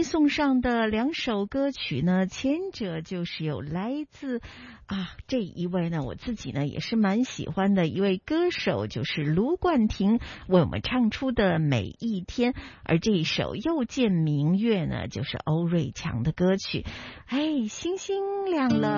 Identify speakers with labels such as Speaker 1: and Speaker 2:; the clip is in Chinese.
Speaker 1: 送上的2首歌曲呢，前者就是有来自这一位呢，我自己呢也是蛮喜欢的一位歌手，就是卢冠廷为我们唱出的《每一天》，而这一首《又见明月》呢，就是欧瑞强的歌曲。星星亮了。